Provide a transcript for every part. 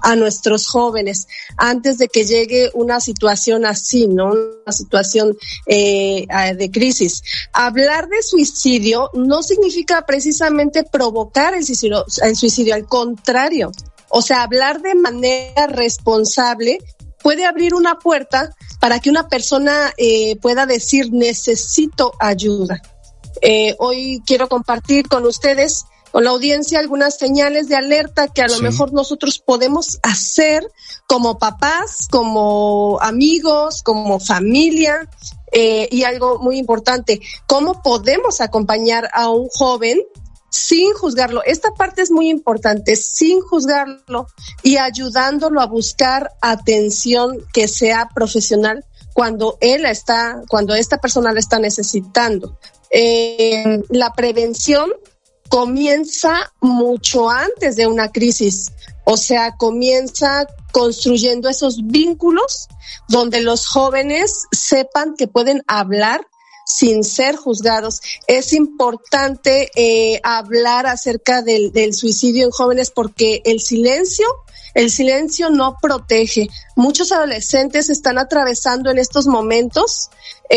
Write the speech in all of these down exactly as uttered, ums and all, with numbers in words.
a nuestros jóvenes antes de que llegue una situación así, ¿no? Una situación eh, de crisis. Hablar de suicidio no significa precisamente provocar el suicidio, el suicidio, al contrario. O sea, hablar de manera responsable puede abrir una puerta para que una persona eh, pueda decir necesito ayuda. Eh, hoy quiero compartir con ustedes, con la audiencia, algunas señales de alerta que a lo sí. mejor nosotros podemos hacer como papás, como amigos, como familia, eh, y algo muy importante, cómo podemos acompañar a un joven sin juzgarlo. Esta parte es muy importante, sin juzgarlo y ayudándolo a buscar atención que sea profesional cuando él está, cuando esta persona la está necesitando. Eh, la prevención comienza mucho antes de una crisis, o sea, comienza construyendo esos vínculos donde los jóvenes sepan que pueden hablar sin ser juzgados. Es importante eh, hablar acerca del, del suicidio en jóvenes porque el silencio, el silencio no protege. Muchos adolescentes están atravesando en estos momentos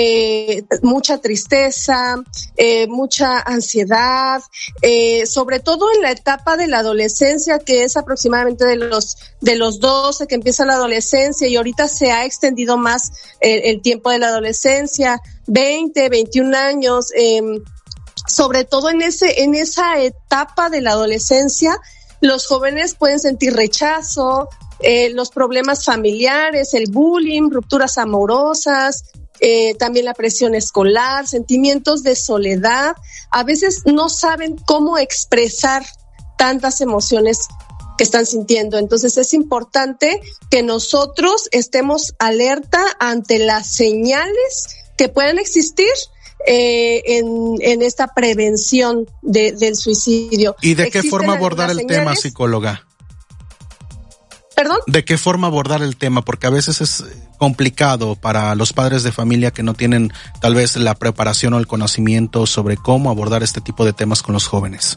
eh, mucha tristeza, eh, mucha ansiedad, eh, sobre todo en la etapa de la adolescencia, que es aproximadamente de los de los doce que empieza la adolescencia, y ahorita se ha extendido más el, el tiempo de la adolescencia, veinte, veintiún años, eh, sobre todo en ese en esa etapa de la adolescencia. Los jóvenes pueden sentir rechazo, eh, los problemas familiares, el bullying, rupturas amorosas, eh, también la presión escolar, sentimientos de soledad. A veces no saben cómo expresar tantas emociones que están sintiendo. Entonces es importante que nosotros estemos alerta ante las señales que puedan existir Eh, en, en esta prevención de, del suicidio. ¿Y de qué forma abordar el señales? tema, psicóloga? ¿Perdón? ¿De qué forma abordar el tema? Porque a veces es complicado para los padres de familia que no tienen tal vez la preparación o el conocimiento sobre cómo abordar este tipo de temas con los jóvenes.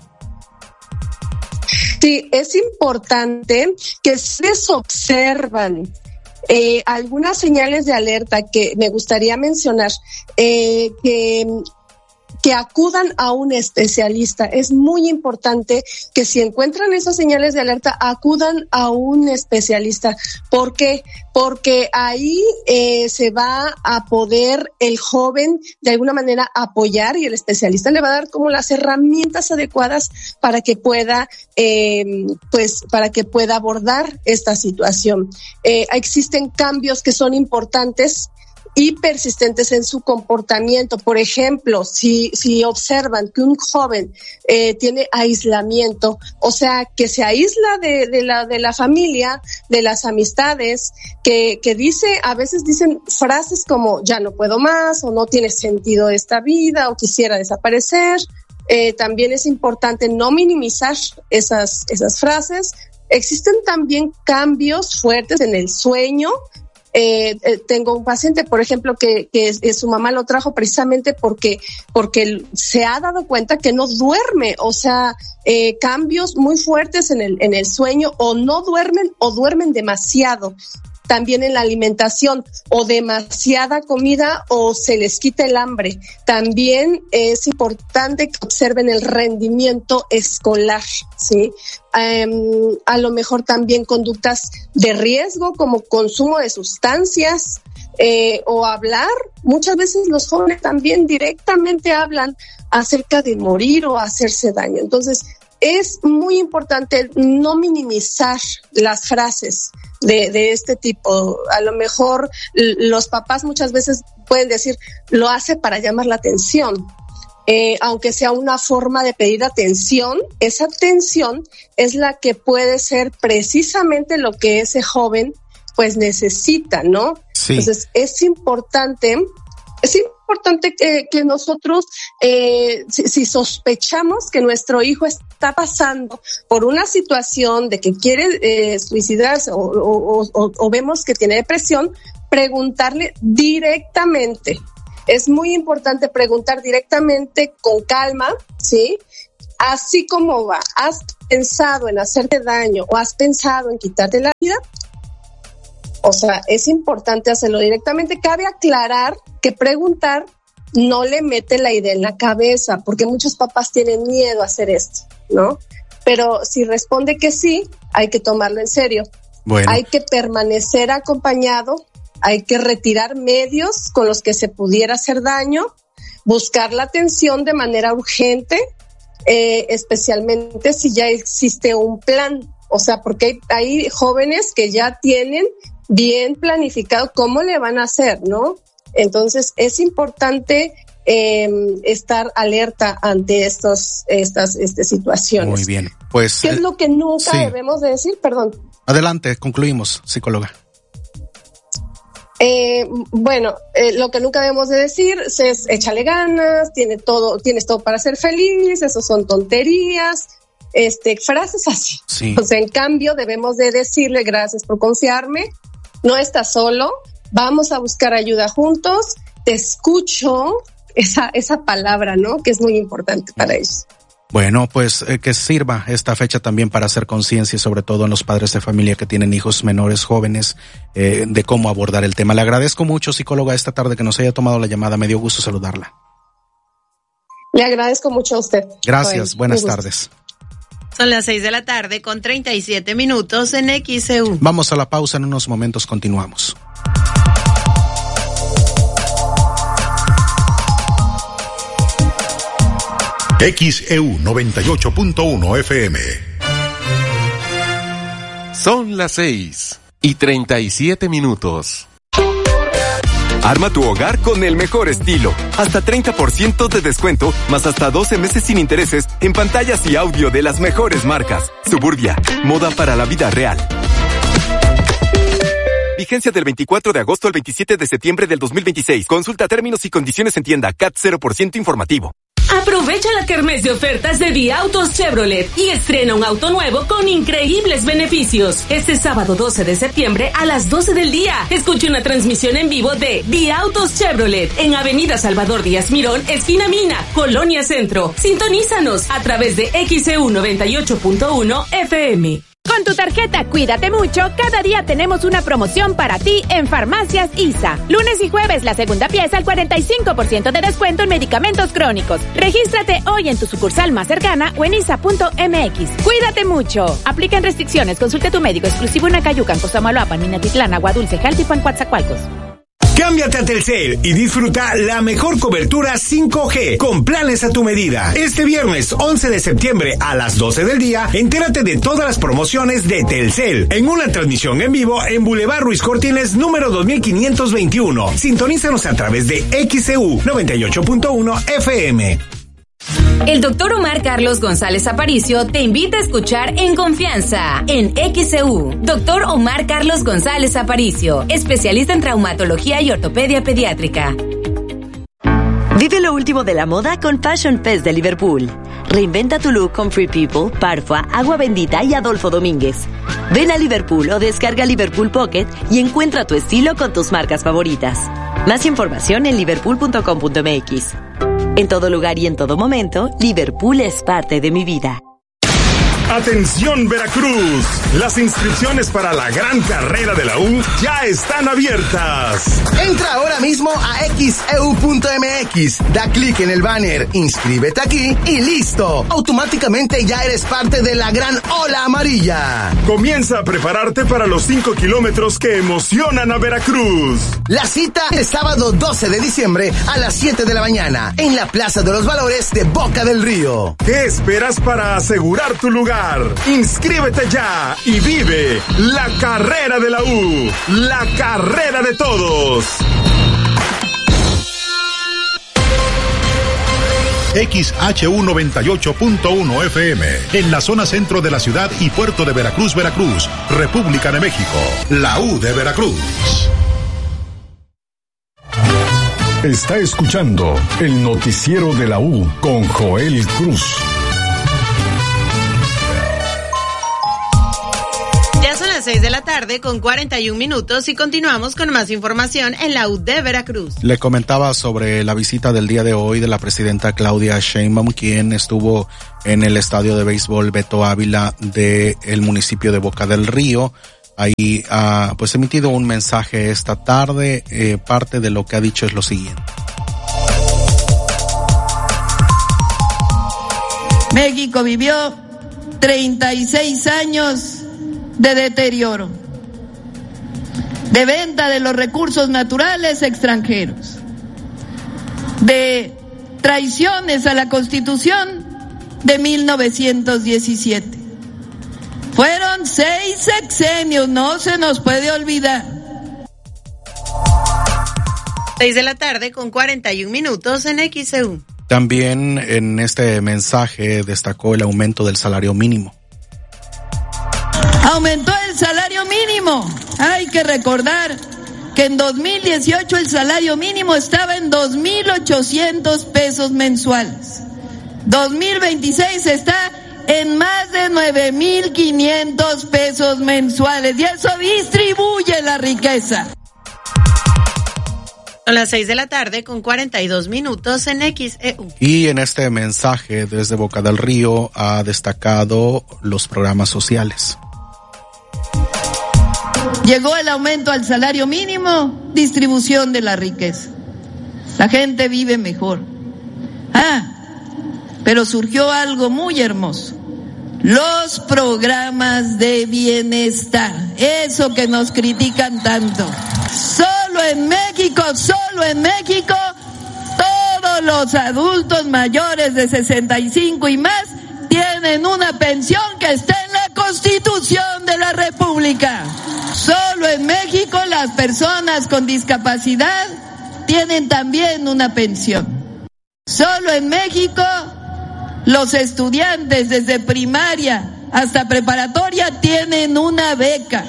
Sí, es importante que ustedes observan Eh, algunas señales de alerta que me gustaría mencionar, eh, que, que acudan a un especialista. Es muy importante que si encuentran esas señales de alerta, acudan a un especialista. ¿Por qué? Porque ahí eh, se va a poder el joven de alguna manera apoyar, y el especialista le va a dar como las herramientas adecuadas para que pueda, eh, pues, para que pueda abordar esta situación. Eh, existen cambios que son importantes y persistentes en su comportamiento. Por ejemplo, si, si observan que un joven eh, tiene aislamiento, o sea, que se aísla de, de la, de la familia, de las amistades, que, que dice, a veces dicen frases como ya no puedo más, o no tiene sentido esta vida, o quisiera desaparecer. Eh, también es importante no minimizar esas, esas frases. Existen también cambios fuertes en el sueño. Eh, eh, tengo un paciente, por ejemplo, que, que, que su mamá lo trajo precisamente porque, porque se ha dado cuenta que no duerme, o sea, eh, cambios muy fuertes en el, en el sueño, o no duermen o duermen demasiado. También en la alimentación, o demasiada comida o se les quita el hambre. También es importante que observen el rendimiento escolar, ¿sí? Um, a lo mejor también conductas de riesgo como consumo de sustancias, eh, o hablar. Muchas veces los jóvenes también directamente hablan acerca de morir o hacerse daño. Entonces, es muy importante no minimizar las frases de, de este tipo. A lo mejor los papás muchas veces pueden decir, lo hace para llamar la atención. Eh, aunque sea una forma de pedir atención, esa atención es la que puede ser precisamente lo que ese joven pues necesita, ¿no? Sí. Entonces es importante, es importante que, que nosotros, eh, si, si sospechamos que nuestro hijo está pasando por una situación de que quiere eh, suicidarse o, o, o, o vemos que tiene depresión, preguntarle directamente. Es muy importante preguntar directamente con calma, ¿sí? así como va, ¿has pensado en hacerte daño o has pensado en quitarte la vida? O sea, es importante hacerlo directamente. Cabe aclarar que preguntar no le mete la idea en la cabeza, porque muchos papás tienen miedo a hacer esto, ¿no? Pero si responde que sí, hay que tomarlo en serio. Bueno. Hay que permanecer acompañado, hay que retirar medios con los que se pudiera hacer daño, buscar la atención de manera urgente, eh, especialmente si ya existe un plan. O sea, porque hay, hay jóvenes que ya tienen bien planificado cómo le van a hacer, ¿no? Entonces es importante eh, estar alerta ante estos, estas, estas situaciones. Muy bien, pues. ¿Qué es lo que nunca sí. debemos de decir? Perdón. Adelante, concluimos, psicóloga. Eh, bueno, eh, lo que nunca debemos de decir es échale ganas, tiene todo, tienes todo para ser feliz, eso son tonterías, este, frases así. Sí. O sea, en cambio debemos de decirle gracias por confiarme, no estás solo, vamos a buscar ayuda juntos, te escucho, esa, esa palabra, ¿no? Que es muy importante para ellos. Bueno, pues eh, que sirva esta fecha también para hacer conciencia, sobre todo en los padres de familia que tienen hijos menores, jóvenes, eh, de cómo abordar el tema. Le agradezco mucho, psicóloga, esta tarde que nos haya tomado la llamada. Me dio gusto saludarla. Le agradezco mucho a usted. Gracias, Joel. Buenas tardes. Son las seis de la tarde con treinta y siete minutos en X E U. Vamos a la pausa, en unos momentos continuamos. X E U noventa y ocho punto uno F M. Son las seis y treinta y siete minutos. Arma tu hogar con el mejor estilo. Hasta treinta por ciento de descuento, más hasta doce meses sin intereses en pantallas y audio de las mejores marcas. Suburbia, moda para la vida real. Vigencia del veinticuatro de agosto al veintisiete de septiembre del dos mil veintiséis. Consulta términos y condiciones en tienda. C A T cero por ciento informativo. Aprovecha la kermés de ofertas de Biautos Chevrolet y estrena un auto nuevo con increíbles beneficios. Este sábado doce de septiembre a las doce del día. Escuche una transmisión en vivo de Biautos Chevrolet en Avenida Salvador Díaz Mirón, esquina Mina, Colonia Centro. Sintonízanos a través de X E U noventa y ocho punto uno F M. Con tu tarjeta Cuídate Mucho, cada día tenemos una promoción para ti en Farmacias I S A. Lunes y jueves, la segunda pieza al cuarenta y cinco por ciento de descuento en medicamentos crónicos. Regístrate hoy en tu sucursal más cercana o en isa punto m x. Cuídate Mucho. Aplican restricciones. Consulte a tu médico exclusivo en Acayucan, Cosamaloapan, Minatitlán, Aguadulce, Jaltipan, Coatzacoalcos. Cámbiate a Telcel y disfruta la mejor cobertura cinco G con planes a tu medida. Este viernes once de septiembre a las doce del día, entérate de todas las promociones de Telcel en una transmisión en vivo en Boulevard Ruiz Cortines número dos mil quinientos veintiuno. Sintonízanos a través de X E U noventa y ocho punto uno F M. El doctor Omar Carlos González Aparicio te invita a escuchar En Confianza en X E U. Doctor Omar Carlos González Aparicio, especialista en traumatología y ortopedia pediátrica. Vive lo último de la moda con Fashion Fest de Liverpool. Reinventa tu look con Free People, Parfua, Agua Bendita y Adolfo Domínguez. Ven a Liverpool o descarga Liverpool Pocket y encuentra tu estilo con tus marcas favoritas. Más información en liverpool punto com punto m x. En todo lugar y en todo momento, Liverpool es parte de mi vida. Atención Veracruz, las inscripciones para la gran carrera de la U ya están abiertas. Entra ahora mismo a X E U punto m x, da clic en el banner, inscríbete aquí y listo. Automáticamente ya eres parte de la gran ola amarilla. Comienza a prepararte para los cinco kilómetros que emocionan a Veracruz. La cita el sábado doce de diciembre a las siete de la mañana en la Plaza de los Valores de Boca del Río. ¿Qué esperas para asegurar tu lugar? Inscríbete ya y vive la carrera de la U, la carrera de todos. X H U noventa y ocho punto uno F M, en la zona centro de la ciudad y puerto de Veracruz, Veracruz, República de México, la U de Veracruz. Está escuchando el noticiero de la U con Joel Cruz. las seis de la tarde con cuarenta y un minutos y continuamos con más información en la U de Veracruz. Le comentaba sobre la visita del día de hoy de la presidenta Claudia Sheinbaum, quien estuvo en el estadio de béisbol Beto Ávila del municipio de Boca del Río. Ahí ha pues emitido un mensaje esta tarde. Eh, parte de lo que ha dicho es lo siguiente. México vivió treinta y seis años de deterioro, de venta de los recursos naturales extranjeros, de traiciones a la Constitución de mil novecientos diecisiete. Fueron seis sexenios, no se nos puede olvidar. Seis de la tarde con cuarenta y un minutos en X E U. También en este mensaje destacó el aumento del salario mínimo. Aumentó el salario mínimo. Hay que recordar que en dos mil dieciocho el salario mínimo estaba en dos mil ochocientos pesos mensuales. dos mil veintiséis está en más de nueve mil quinientos pesos mensuales y eso distribuye la riqueza. Son las seis de la tarde con cuarenta y dos minutos en X E U. Y en este mensaje desde Boca del Río ha destacado los programas sociales. Llegó el aumento al salario mínimo, distribución de la riqueza. La gente vive mejor. Ah, pero surgió algo muy hermoso. Los programas de bienestar, eso que nos critican tanto. Solo en México, solo en México, todos los adultos mayores de sesenta y cinco y más tienen una pensión que está en la Constitución de la República. Solo en México las personas con discapacidad tienen también una pensión. Solo en México los estudiantes desde primaria hasta preparatoria tienen una beca.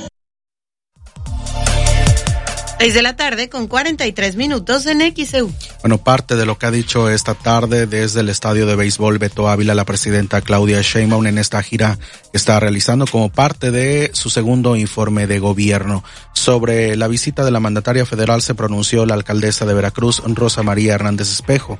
Seis de la tarde con cuarenta y tres minutos en X E U. Bueno, parte de lo que ha dicho esta tarde desde el estadio de béisbol Beto Ávila la presidenta Claudia Sheinbaum en esta gira que está realizando como parte de su segundo informe de gobierno. Sobre la visita de la mandataria federal se pronunció la alcaldesa de Veracruz, Rosa María Hernández Espejo.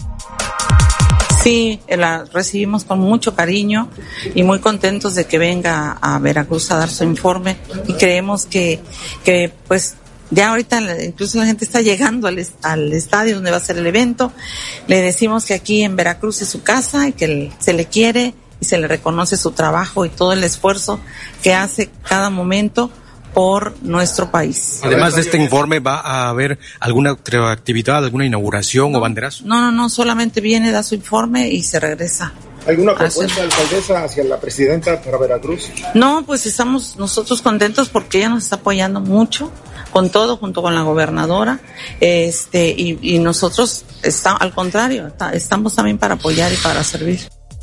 Sí, la recibimos con mucho cariño y muy contentos de que venga a Veracruz a dar su informe y creemos que, que pues ya ahorita incluso la gente está llegando al, al estadio donde va a ser el evento. Le decimos que aquí en Veracruz es su casa y que se le quiere y se le reconoce su trabajo y todo el esfuerzo que hace cada momento por nuestro país. Además de este informe, ¿va a haber alguna otra actividad, alguna inauguración no, o banderazo? No, no, no, solamente viene, da su informe y se regresa. ¿Alguna propuesta, alcaldesa, hacia la presidenta para Veracruz? No, pues estamos nosotros contentos porque ella nos está apoyando mucho, con todo, junto con la gobernadora, este, y, y nosotros, está, al contrario, está, estamos también para apoyar y para servir.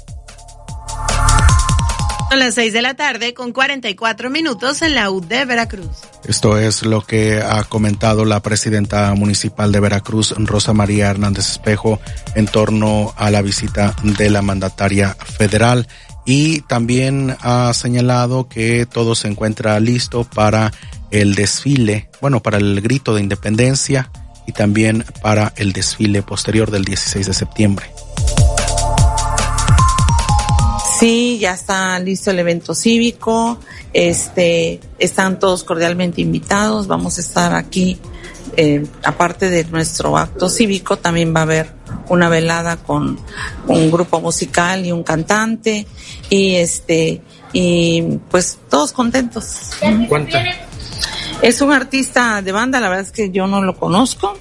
Son las seis de la tarde con cuarenta y cuatro minutos en la U de Veracruz. Esto es lo que ha comentado la presidenta municipal de Veracruz, Rosa María Hernández Espejo, en torno a la visita de la mandataria federal. Y también ha señalado que todo se encuentra listo para el desfile, bueno, para el grito de independencia y también para el desfile posterior del dieciséis de septiembre. Sí, ya está listo el evento cívico, este, están todos cordialmente invitados, vamos a estar aquí, eh, aparte de nuestro acto cívico, también va a haber una velada con un grupo musical y un cantante, y este, y pues todos contentos. ¿Cuánto? Es un artista de banda, la verdad es que yo no lo conozco,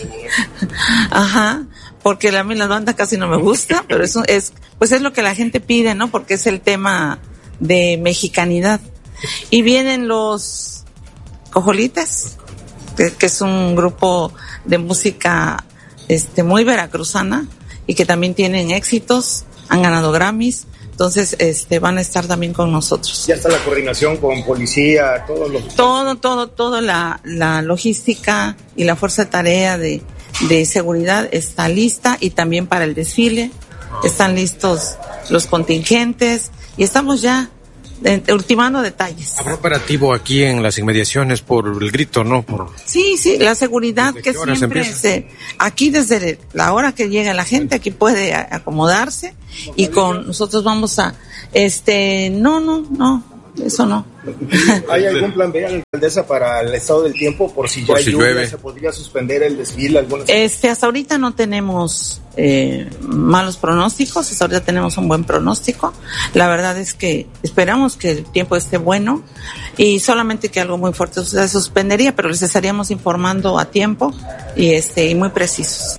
ajá, porque a mí la banda casi no me gusta, pero eso es, pues es lo que la gente pide, ¿no? Porque es el tema de mexicanidad. Y vienen los Cojolites, que, que es un grupo de música, este, muy veracruzana y que también tienen éxitos, han ganado Grammys. Entonces, este, van a estar también con nosotros. Ya está la coordinación con policía, todos los... Todo, todo, todo la, la logística y la fuerza de tarea de, de seguridad está lista y también para el desfile están listos los contingentes y estamos ya eh, ultimando detalles. ¿Habrá operativo aquí en las inmediaciones por el grito, no? Por... Sí, sí, la seguridad que siempre se, aquí desde la hora que llega la gente, aquí puede acomodarse y con nosotros vamos a, este, no, no, no, eso no. ¿Hay algún plan B, alcaldesa, para el estado del tiempo por si ya por hay si lluvia, llueve? se podría suspender el desfile? Algunas... Este, hasta ahorita no tenemos eh, malos pronósticos, hasta ahorita tenemos un buen pronóstico. La verdad es que esperamos que el tiempo esté bueno y solamente que algo muy fuerte se suspendería, pero les estaríamos informando a tiempo y este y muy precisos.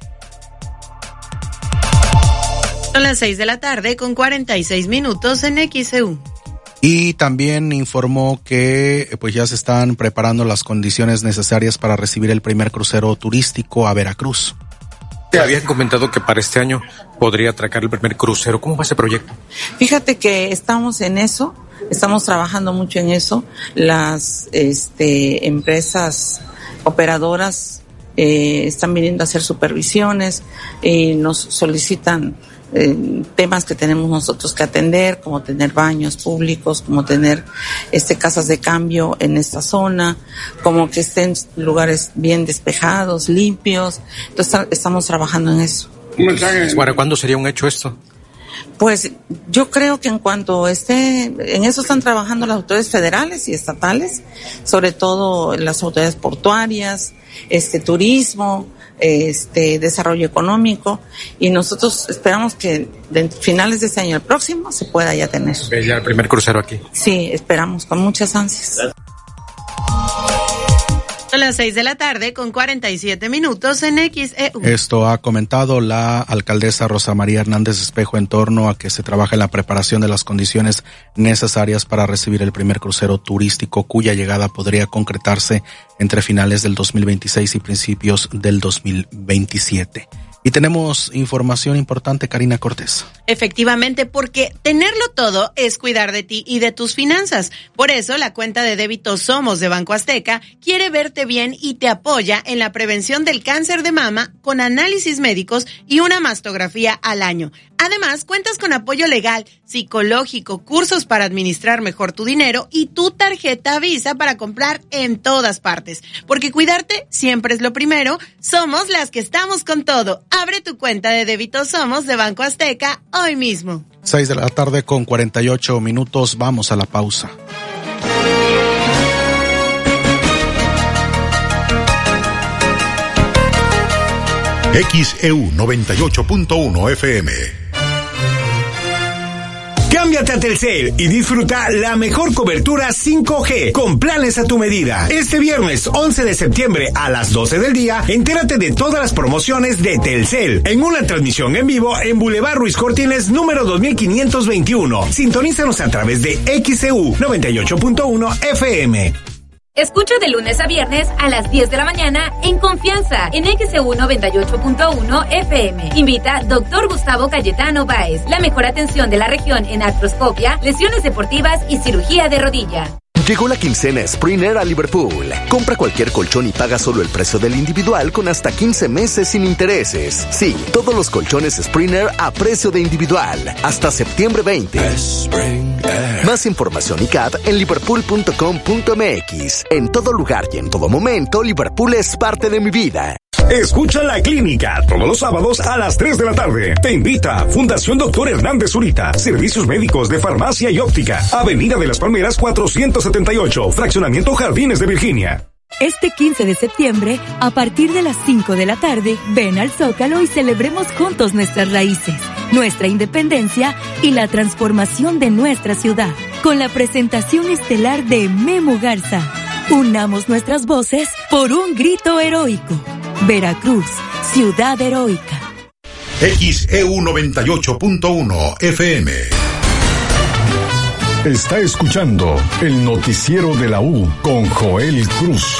Son las seis de la tarde con cuarenta y seis minutos en X E U. Y también informó que pues ya se están preparando las condiciones necesarias para recibir el primer crucero turístico a Veracruz. Te habían comentado que para este año podría atracar el primer crucero. ¿Cómo va ese proyecto? Fíjate que estamos en eso, estamos trabajando mucho en eso. Las este, empresas operadoras eh, están viniendo a hacer supervisiones y nos solicitan Eh, temas que tenemos nosotros que atender, como tener baños públicos, como tener este casas de cambio en esta zona, como que estén lugares bien despejados, limpios. Entonces estamos trabajando en eso. ¿Para cuándo sería un hecho esto? Pues yo creo que en cuanto esté, en eso están trabajando las autoridades federales y estatales, sobre todo las autoridades portuarias, este turismo, este desarrollo económico, y nosotros esperamos que de finales de este año al próximo se pueda ya tener. Ya el primer crucero aquí. Sí, esperamos con muchas ansias. Son las seis de la tarde con cuarenta y siete minutos en X E U. Esto ha comentado la alcaldesa Rosa María Hernández Espejo en torno a que se trabaja en la preparación de las condiciones necesarias para recibir el primer crucero turístico, cuya llegada podría concretarse entre finales del dos mil veintiséis y principios del dos mil veintisiete. Y tenemos información importante, Karina Cortés. Efectivamente, porque tenerlo todo es cuidar de ti y de tus finanzas. Por eso, la cuenta de débito Somos de Banco Azteca quiere verte bien y te apoya en la prevención del cáncer de mama con análisis médicos y una mastografía al año. Además, cuentas con apoyo legal, psicológico, cursos para administrar mejor tu dinero y tu tarjeta Visa para comprar en todas partes. Porque cuidarte siempre es lo primero. Somos las que estamos con todo. Abre tu cuenta de débito Somos de Banco Azteca hoy mismo. Seis de la tarde con cuarenta y ocho minutos. Vamos a la pausa. X E U noventa y ocho punto uno F M. Cámbiate a Telcel y disfruta la mejor cobertura cinco G con planes a tu medida. Este viernes once de septiembre a las doce del día, entérate de todas las promociones de Telcel en una transmisión en vivo en Boulevard Ruiz Cortines número dos mil quinientos veintiuno. Sintonízanos a través de X E U noventa y ocho punto uno F M. Escucha de lunes a viernes a las diez de la mañana en Confianza en X E U noventa y ocho punto uno F M. Invita doctor Gustavo Cayetano Báez. La mejor atención de la región en artroscopia, lesiones deportivas y cirugía de rodilla. Llegó la quincena Springer a Liverpool. Compra cualquier colchón y paga solo el precio del individual con hasta quince meses sin intereses. Sí, todos los colchones Springer a precio de individual. Hasta septiembre veinte. Más información y C A D en liverpool punto com punto m x. En todo lugar y en todo momento, Liverpool es parte de mi vida. Escucha La Clínica todos los sábados a las tres de la tarde. Te invita Fundación Doctor Hernández Zurita. Servicios médicos de farmacia y óptica. Avenida de las Palmeras cuatrocientos setenta y ocho. Fraccionamiento Jardines de Virginia. Este quince de septiembre, a partir de las cinco de la tarde, ven al Zócalo y celebremos juntos nuestras raíces, nuestra independencia y la transformación de nuestra ciudad. Con la presentación estelar de Memo Garza. Unamos nuestras voces por un grito heroico. Veracruz, ciudad heroica. X E U noventa y ocho punto uno F M. Está escuchando el noticiero de la U con Joel Cruz.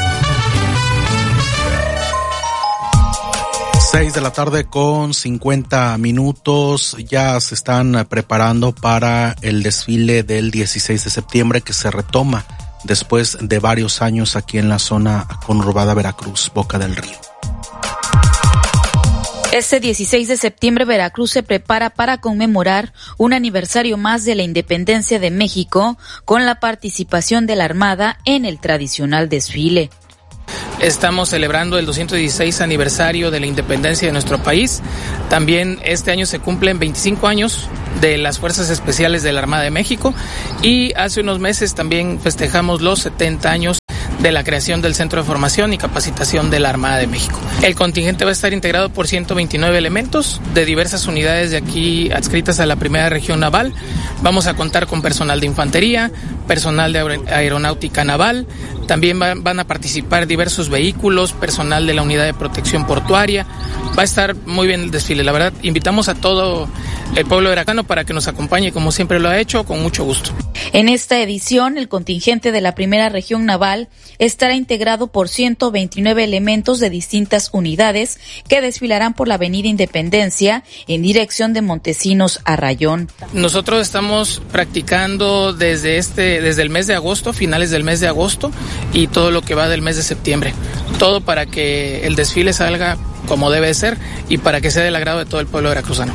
Seis de la tarde con cincuenta minutos. Ya se están preparando para el desfile del dieciséis de septiembre que se retoma después de varios años aquí en la zona conurbada Veracruz, Boca del Río. Este dieciséis de septiembre, Veracruz se prepara para conmemorar un aniversario más de la independencia de México con la participación de la Armada en el tradicional desfile. Estamos celebrando el doscientos dieciséis aniversario de la independencia de nuestro país. También este año se cumplen veinticinco años de las Fuerzas Especiales de la Armada de México y hace unos meses también festejamos los setenta años de la creación del Centro de Formación y Capacitación de la Armada de México. El contingente va a estar integrado por ciento veintinueve elementos de diversas unidades de aquí adscritas a la Primera Región Naval. Vamos a contar con personal de infantería, personal de aeronáutica naval, también van, van a participar diversos vehículos, personal de la Unidad de Protección Portuaria. Va a estar muy bien el desfile, la verdad. Invitamos a todo el pueblo veracruzano para que nos acompañe, como siempre lo ha hecho, con mucho gusto. En esta edición, el contingente de la Primera Región Naval estará integrado por ciento veintinueve elementos de distintas unidades que desfilarán por la Avenida Independencia en dirección de Montesinos a Rayón. Nosotros estamos practicando desde este, desde el mes de agosto, finales del mes de agosto y todo lo que va del mes de septiembre. Todo para que el desfile salga como debe de ser y para que sea del agrado de todo el pueblo veracruzano.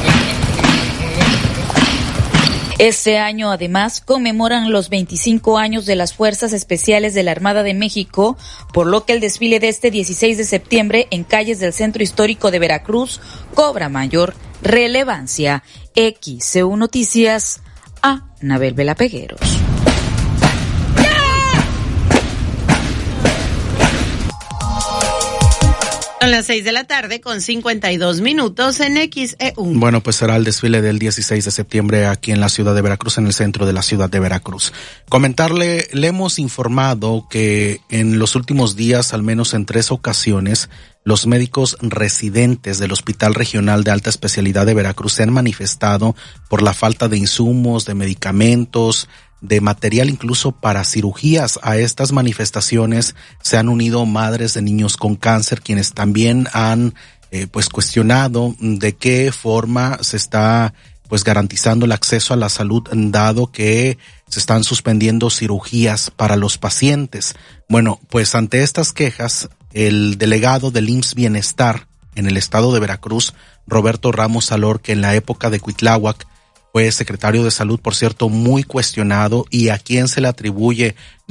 Este año, además, conmemoran los veinticinco años de las Fuerzas Especiales de la Armada de México, por lo que el desfile de este dieciséis de septiembre en calles del Centro Histórico de Veracruz cobra mayor relevancia. X C U Noticias, a Nabel Vela Pegueros. Son las seis de la tarde con cincuenta y dos minutos en X E U. Bueno, pues será el desfile del dieciséis de septiembre aquí en la ciudad de Veracruz, en el centro de la ciudad de Veracruz. Comentarle, le hemos informado que en los últimos días, al menos en tres ocasiones, los médicos residentes del Hospital Regional de Alta Especialidad de Veracruz se han manifestado por la falta de insumos, de medicamentos, de material incluso para cirugías. A estas manifestaciones se han unido madres de niños con cáncer, quienes también han eh, pues cuestionado de qué forma se está pues garantizando el acceso a la salud, dado que se están suspendiendo cirugías para los pacientes. Bueno, pues ante estas quejas, el delegado del I M S S Bienestar en el estado de Veracruz, Roberto Ramos Salor, que en la época de Cuitláhuac fue secretario de Salud, por cierto, muy cuestionado, y a quien se le atribuye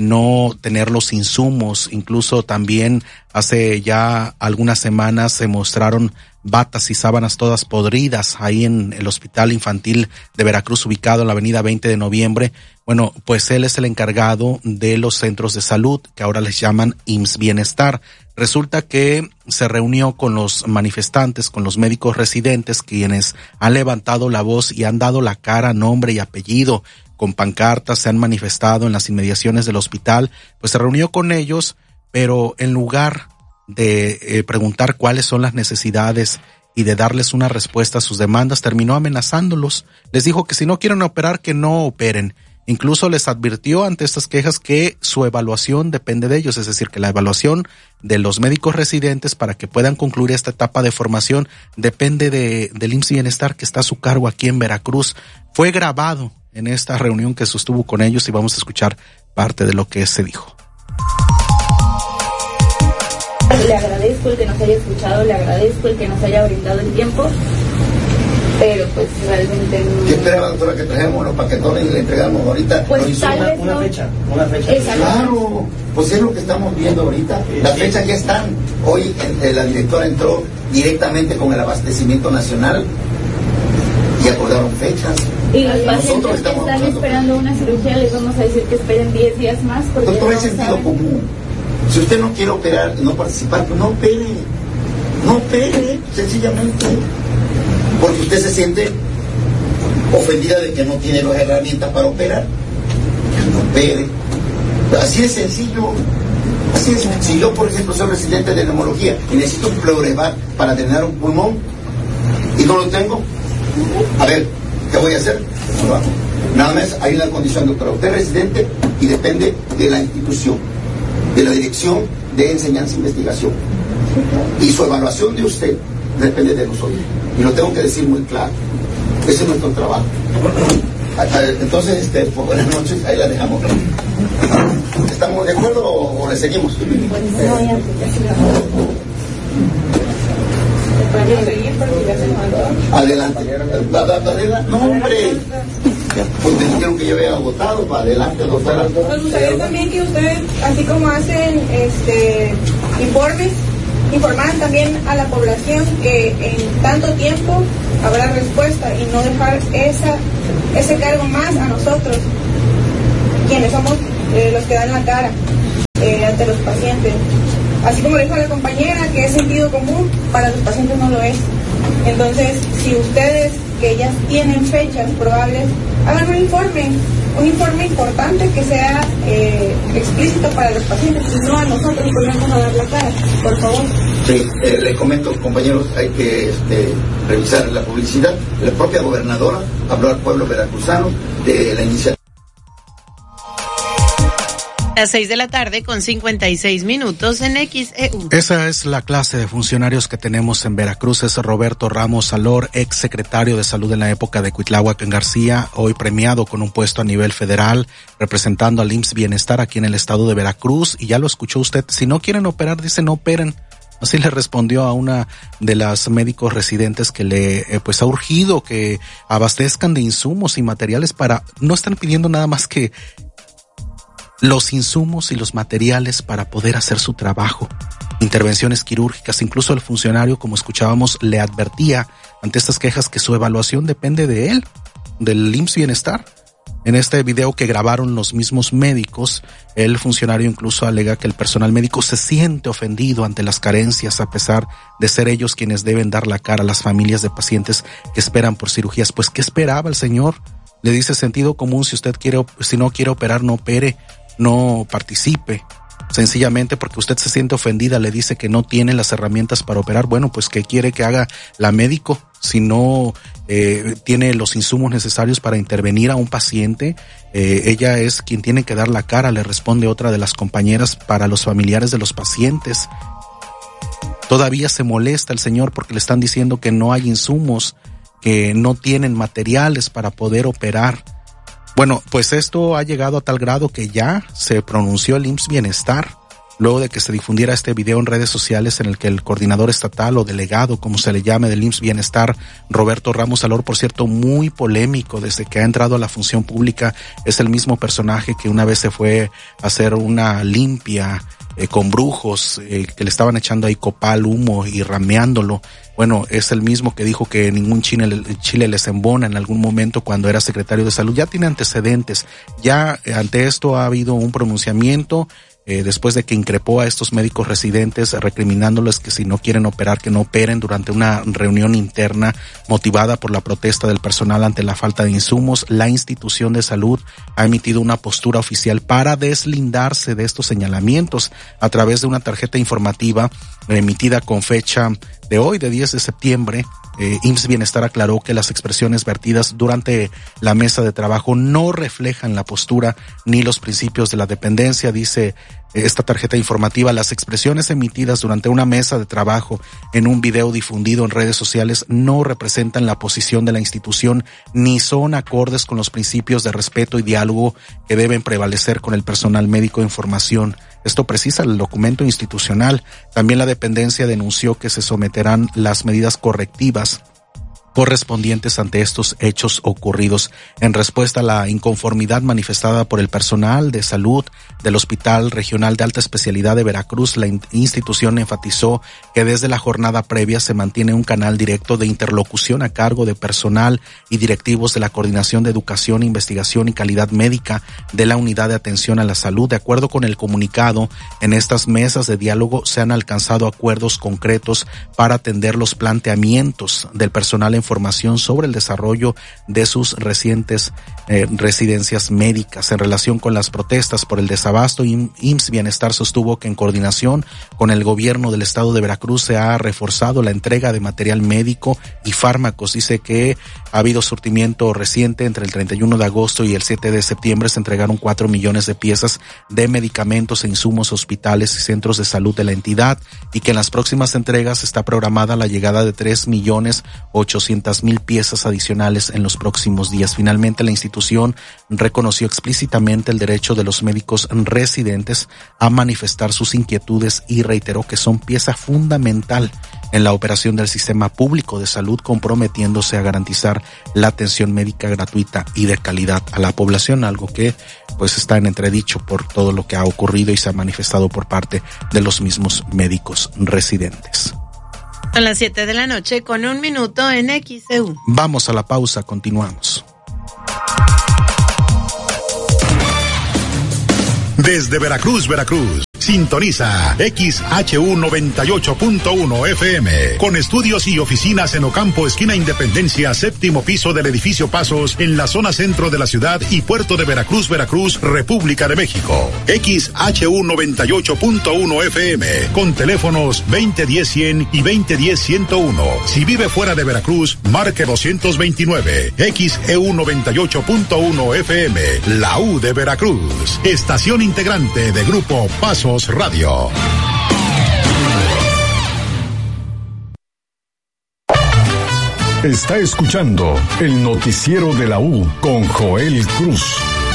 no tener los insumos. Incluso también hace ya algunas semanas se mostraron batas y sábanas todas podridas ahí en el Hospital Infantil de Veracruz, ubicado en la avenida veinte de noviembre. Bueno, pues él es el encargado de los centros de salud, que ahora les llaman I M S S Bienestar. Resulta que se reunió con los manifestantes, con los médicos residentes, quienes han levantado la voz y han dado la cara, nombre y apellido, con pancartas, se han manifestado en las inmediaciones del hospital. Pues se reunió con ellos, pero en lugar de eh, preguntar cuáles son las necesidades y de darles una respuesta a sus demandas, terminó amenazándolos. Les dijo que si no quieren operar, que no operen. Incluso les advirtió ante estas quejas que su evaluación depende de ellos, es decir, que la evaluación de los médicos residentes para que puedan concluir esta etapa de formación depende de, del I M S S Bienestar, que está a su cargo aquí en Veracruz. Fue grabado en esta reunión que sostuvo con ellos y vamos a escuchar parte de lo que se dijo. Le agradezco el que nos haya escuchado, le agradezco el que nos haya brindado el tiempo, pero pues realmente no. ¿Qué esperaba, doctora, que trajéramos los paquetones y le entregamos ahorita? Pues tal vez una, no. una fecha, una fecha. Exacto. Claro, pues es lo que estamos viendo ahorita. Las fechas ya están. Hoy eh, la directora entró directamente con el abastecimiento nacional y acordaron fechas. Y los pacientes Nosotros que estamos están buscando... esperando una cirugía les vamos a decir que esperen diez días más. Porque Doctor, no es sentido saben. común. Si usted no quiere operar y no participar, pues no opere. No opere, sencillamente. Porque usted se siente ofendida de que no tiene las herramientas para operar. No opere. Así es sencillo. Así es. Si yo, por ejemplo, soy residente de neumología y necesito un pleurevar para drenar un pulmón y no lo tengo, a ver, ¿qué voy a hacer? No lo hago. Nada más hay una condición, doctora. Usted es residente y depende de la institución, de la Dirección de Enseñanza e Investigación. Y su evaluación de usted depende de nosotros. Y lo tengo que decir muy claro. Ese es nuestro trabajo. Entonces, este, pues, buenas noches, ahí la dejamos. ¿Estamos de acuerdo o, o le seguimos? ¿Podemos seguir porque ya se nos agotó? Adelante. No, hombre. Pues me dijeron que yo había votado. Para adelante, doctora. Nos gustaría también que ustedes, así como hacen este informes, informaran también a la población que en tanto tiempo habrá respuesta y no dejar esa ese cargo más a nosotros, quienes somos eh, los que dan la cara eh, ante los pacientes. Así como le dijo la compañera, que es sentido común, para los pacientes no lo es. Entonces, si ustedes, que ya tienen fechas probables, hagan un informe, un informe importante que sea eh, explícito para los pacientes y no a nosotros ponernos a dar la cara, por favor. Sí, eh, les comento, compañeros, hay que este, revisar la publicidad. La propia gobernadora habló al pueblo veracruzano de la iniciativa. A las seis de la tarde con cincuenta y seis minutos en X E U. Esa es la clase de funcionarios que tenemos en Veracruz. Es Roberto Ramos Alor, ex secretario de Salud en la época de Cuitláhuac García, hoy premiado con un puesto a nivel federal, representando al I M S S Bienestar aquí en el estado de Veracruz. Y ya lo escuchó usted, si no quieren operar, dice no operen. Así le respondió a una de las médicos residentes que le eh, pues ha urgido que abastezcan de insumos y materiales para, no están pidiendo nada más que los insumos y los materiales para poder hacer su trabajo. Intervenciones quirúrgicas, incluso el funcionario, como escuchábamos, le advertía ante estas quejas que su evaluación depende de él, del I M S S Bienestar. En este video que grabaron los mismos médicos, el funcionario incluso alega que el personal médico se siente ofendido ante las carencias, a pesar de ser ellos quienes deben dar la cara a las familias de pacientes que esperan por cirugías. Pues, ¿qué esperaba el señor? Le dice sentido común, si usted quiere, si no quiere operar, no opere, no participe. Sencillamente porque usted se siente ofendida, le dice que no tiene las herramientas para operar. Bueno, pues ¿qué quiere que haga la médico si no eh, tiene los insumos necesarios para intervenir a un paciente? Eh, ella es quien tiene que dar la cara, le responde otra de las compañeras, para los familiares de los pacientes. Todavía se molesta el señor porque le están diciendo que no hay insumos, que no tienen materiales para poder operar. Bueno, pues esto ha llegado a tal grado que ya se pronunció el I M S S Bienestar, luego de que se difundiera este video en redes sociales en el que el coordinador estatal o delegado, como se le llame, del I M S S Bienestar, Roberto Ramos Alor, por cierto, muy polémico desde que ha entrado a la función pública, es el mismo personaje que una vez se fue a hacer una limpia eh, con brujos, eh, que le estaban echando ahí copal, humo y rameándolo. Bueno, es el mismo que dijo que ningún chile, chile les embona en algún momento cuando era secretario de Salud. Ya tiene antecedentes. Ya eh, ante esto ha habido un pronunciamiento eh, después de que increpó a estos médicos residentes, recriminándoles que si no quieren operar, que no operen, durante una reunión interna motivada por la protesta del personal ante la falta de insumos. La institución de salud ha emitido una postura oficial para deslindarse de estos señalamientos a través de una tarjeta informativa emitida con fecha de hoy, de diez de septiembre. eh, I M S S Bienestar aclaró que las expresiones vertidas durante la mesa de trabajo no reflejan la postura ni los principios de la dependencia. Dice eh, esta tarjeta informativa: las expresiones emitidas durante una mesa de trabajo en un video difundido en redes sociales no representan la posición de la institución ni son acordes con los principios de respeto y diálogo que deben prevalecer con el personal médico de información. Esto precisa el documento institucional. También la dependencia denunció que se someterán las medidas correctivas correspondientes ante estos hechos ocurridos. En respuesta a la inconformidad manifestada por el personal de salud del Hospital Regional de Alta Especialidad de Veracruz, la institución enfatizó que desde la jornada previa se mantiene un canal directo de interlocución a cargo de personal y directivos de la Coordinación de Educación, Investigación y Calidad Médica de la Unidad de Atención a la Salud. De acuerdo con el comunicado, en estas mesas de diálogo se han alcanzado acuerdos concretos para atender los planteamientos del personal en formación sobre el desarrollo de sus recientes eh, residencias médicas. En relación con las protestas por el desabasto, I M S S Bienestar sostuvo que en coordinación con el gobierno del estado de Veracruz se ha reforzado la entrega de material médico y fármacos. Dice que ha habido surtimiento reciente. Entre el treinta y uno de agosto y el siete de septiembre se entregaron cuatro millones de piezas de medicamentos e insumos a hospitales y centros de salud de la entidad, y que en las próximas entregas está programada la llegada de tres millones ochocientos mil piezas adicionales en los próximos días. Finalmente, la institución reconoció explícitamente el derecho de los médicos residentes a manifestar sus inquietudes y reiteró que son pieza fundamental en la operación del sistema público de salud, comprometiéndose a garantizar la atención médica gratuita y de calidad a la población, algo que pues está en entredicho por todo lo que ha ocurrido y se ha manifestado por parte de los mismos médicos residentes. Son las siete de la noche con un minuto en X E U. Vamos a la pausa, continuamos. Desde Veracruz, Veracruz, sintoniza X H U noventa y ocho punto uno F M, con estudios y oficinas en Ocampo, esquina Independencia, séptimo piso del edificio Pasos, en la zona centro de la ciudad y puerto de Veracruz, Veracruz, República de México. X H U noventa y ocho punto uno F M, con teléfonos veinte diez cien y veinte diez ciento uno. Si vive fuera de Veracruz, marque doscientos veintinueve. X E U noventa y ocho punto uno F M, la U de Veracruz. Estación integrante de Grupo Pasos Radio. Está escuchando el noticiero de la U con Joel Cruz.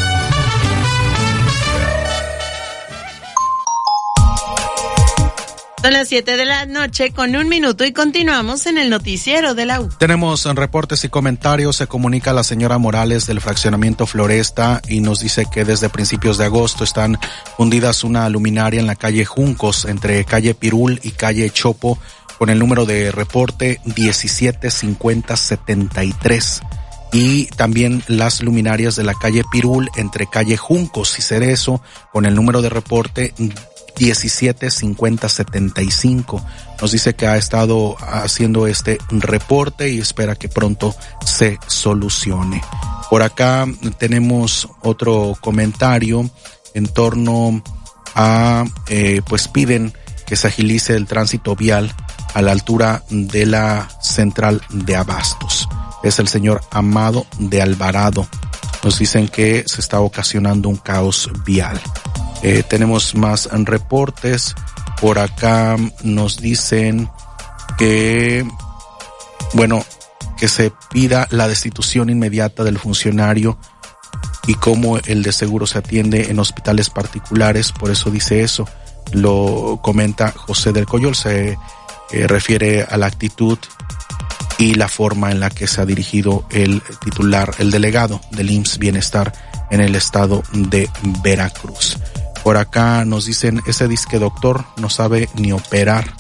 Son las siete de la noche con un minuto y continuamos en el noticiero de la U. Tenemos reportes y comentarios. Se comunica la señora Morales del fraccionamiento Floresta y nos dice que desde principios de agosto están fundidas una luminaria en la calle Juncos entre calle Pirul y calle Chopo con el número de reporte diecisiete cincuenta setenta y tres. Y también las luminarias de la calle Pirul entre calle Juncos y Cerezo con el número de reporte diecisiete cincuenta setenta y cinco. Nos dice que ha estado haciendo este reporte y espera que pronto se solucione. Por acá tenemos otro comentario en torno a, eh, pues piden que se agilice el tránsito vial a la altura de la central de Abastos. Es el señor Amado de Alvarado. Nos dicen que se está ocasionando un caos vial. Eh, tenemos más reportes. Por acá nos dicen que, bueno, que se pida la destitución inmediata del funcionario y cómo el de seguro se atiende en hospitales particulares. Por eso dice eso. Lo comenta José del Coyol. Se eh, refiere a la actitud y la forma en la que se ha dirigido el titular, el delegado del I M S S Bienestar en el estado de Veracruz. Por acá nos dicen, ese disque doctor no sabe ni operar.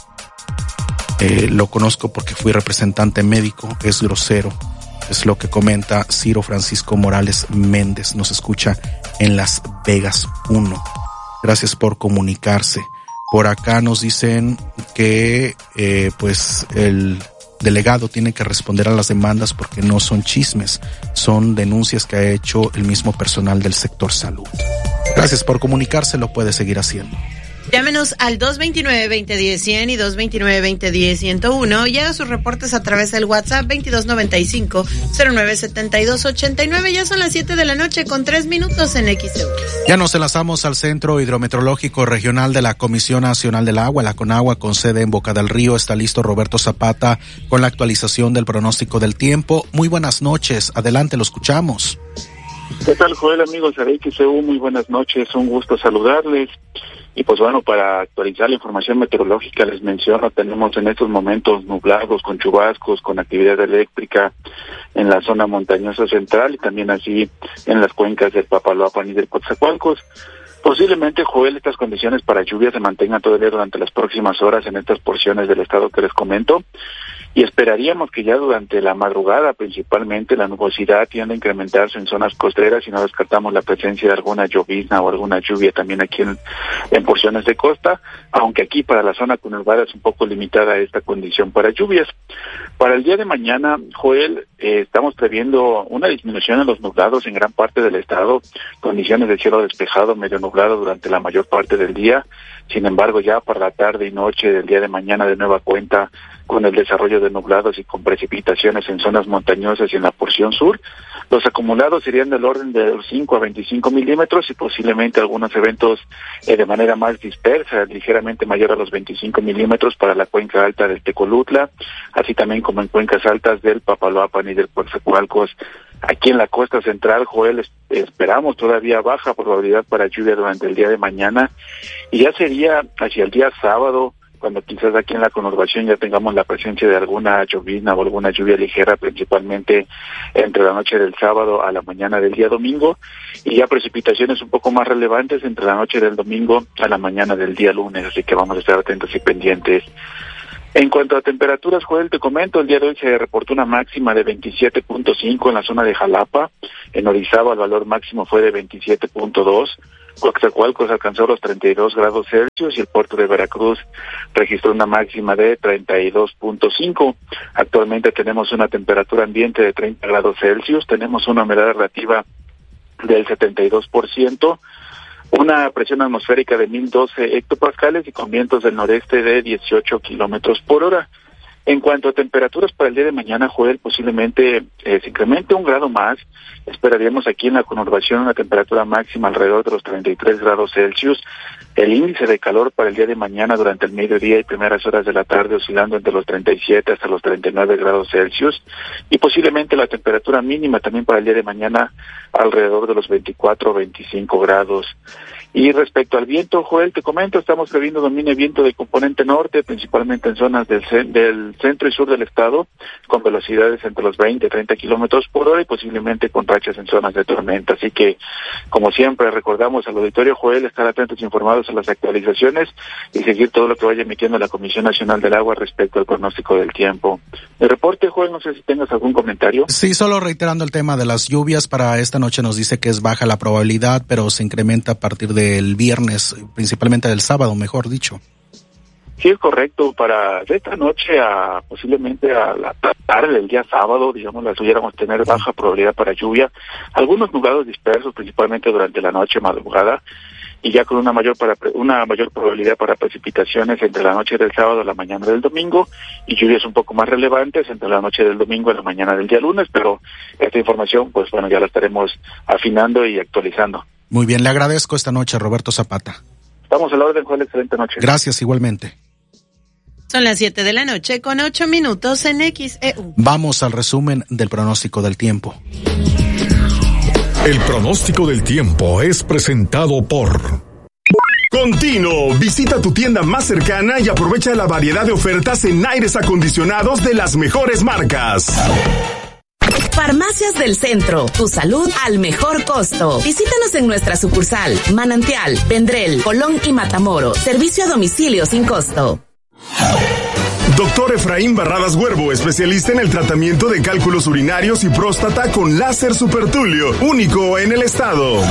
Eh, lo conozco porque fui representante médico, es grosero. Es lo que comenta Ciro Francisco Morales Méndez. Nos escucha en Las Vegas uno. Gracias por comunicarse. Por acá nos dicen que eh, pues el delegado tiene que responder a las demandas porque no son chismes, son denuncias que ha hecho el mismo personal del sector salud. Gracias por comunicarse, lo puede seguir haciendo. Llámenos al dos veintinueve, veinte diez, cien y dos veintinueve, veinte diez, ciento uno y haga sus reportes a través del WhatsApp veintidós noventa y cinco, cero nueve setenta y dos ochenta y nueve. Ya son las siete de la noche con tres minutos en X E U. Ya nos enlazamos al Centro Hidrometeorológico Regional de la Comisión Nacional del Agua, la CONAGUA, con sede en Boca del Río. Está listo Roberto Zapata con la actualización del pronóstico del tiempo. Muy buenas noches, adelante, lo escuchamos. ¿Qué tal, Joel, amigos de X E U? Muy buenas noches, un gusto saludarles. Y pues bueno, para actualizar la información meteorológica les menciono, tenemos en estos momentos nublados con chubascos, con actividad eléctrica en la zona montañosa central y también así en las cuencas del Papaloapan y del Coatzacoalcos. Posiblemente, Joel, estas condiciones para lluvia se mantengan todavía durante las próximas horas en estas porciones del estado que les comento. Y esperaríamos que ya durante la madrugada principalmente la nubosidad tienda a incrementarse en zonas costeras y no descartamos la presencia de alguna llovizna o alguna lluvia también aquí en, en porciones de costa, aunque aquí para la zona conurbada es un poco limitada esta condición para lluvias. Para el día de mañana, Joel, eh, estamos previendo una disminución en los nublados en gran parte del estado, condiciones de cielo despejado, medio nublado durante la mayor parte del día. Sin embargo, ya para la tarde y noche del día de mañana de nueva cuenta con el desarrollo de nublados y con precipitaciones en zonas montañosas y en la porción sur. Los acumulados serían del orden de cinco a veinticinco milímetros y posiblemente algunos eventos eh, de manera más dispersa, ligeramente mayor a los veinticinco milímetros para la cuenca alta del Tecolutla, así también como en cuencas altas del Papaloapan y del Coatzacoalcos. Aquí en la costa central, Joel, esperamos todavía baja probabilidad para lluvia durante el día de mañana y ya sería hacia el día sábado cuando quizás aquí en la conurbación ya tengamos la presencia de alguna llovizna o alguna lluvia ligera, principalmente entre la noche del sábado a la mañana del día domingo, y ya precipitaciones un poco más relevantes entre la noche del domingo a la mañana del día lunes, así que vamos a estar atentos y pendientes. En cuanto a temperaturas, Joel, te comento, el día de hoy se reportó una máxima de veintisiete punto cinco en la zona de Jalapa. En Orizaba el valor máximo fue de veintisiete punto dos. Coatzacoalcos alcanzó los treinta y dos grados Celsius y el puerto de Veracruz registró una máxima de treinta y dos punto cinco. Actualmente tenemos una temperatura ambiente de treinta grados Celsius, tenemos una humedad relativa del setenta y dos por ciento. Una presión atmosférica de mil doce hectopascales y con vientos del noreste de dieciocho kilómetros por hora. En cuanto a temperaturas para el día de mañana, Joel, posiblemente eh, se incremente un grado más. Esperaríamos aquí en la conurbación una temperatura máxima alrededor de los treinta y tres grados Celsius. El índice de calor para el día de mañana durante el mediodía y primeras horas de la tarde oscilando entre los treinta y siete hasta los treinta y nueve grados Celsius. Y posiblemente la temperatura mínima también para el día de mañana alrededor de los veinticuatro o veinticinco grados. Y respecto al viento, Joel, te comento, estamos previendo domine viento de componente norte, principalmente en zonas del, del centro y sur del estado, con velocidades entre los veinte y treinta kilómetros por hora y posiblemente con rachas en zonas de tormenta. Así que, como siempre, recordamos al auditorio, Joel, estar atentos e informados a las actualizaciones y seguir todo lo que vaya emitiendo la Comisión Nacional del Agua respecto al pronóstico del tiempo. El reporte, Joel, no sé si tengas algún comentario. Sí, solo reiterando el tema de las lluvias, para esta noche nos dice que es baja la probabilidad, pero se incrementa a partir de el viernes, principalmente del sábado, mejor dicho. Sí, es correcto. Para de esta noche a posiblemente a la tarde del día sábado, digamos, las pudiéramos tener baja probabilidad para lluvia. Algunos nublados dispersos, principalmente durante la noche, madrugada, y ya con una mayor para una mayor probabilidad para precipitaciones entre la noche del sábado a la mañana del domingo, y lluvias un poco más relevantes entre la noche del domingo a la mañana del día lunes, pero esta información, pues bueno, ya la estaremos afinando y actualizando. Muy bien, le agradezco esta noche, Roberto Zapata. Estamos a la orden, Juan, excelente noche. Gracias, igualmente. Son las siete de la noche con ocho minutos en X E U. Vamos al resumen del pronóstico del tiempo. El pronóstico del tiempo es presentado por... Continuo, visita tu tienda más cercana y aprovecha la variedad de ofertas en aires acondicionados de las mejores marcas. Farmacias del Centro, tu salud al mejor costo. Visítanos en nuestra sucursal, Manantial, Vendrell, Colón y Matamoros. Servicio a domicilio sin costo. Doctor Efraín Barradas Huervo, especialista en el tratamiento de cálculos urinarios y próstata con láser supertulio, único en el estado.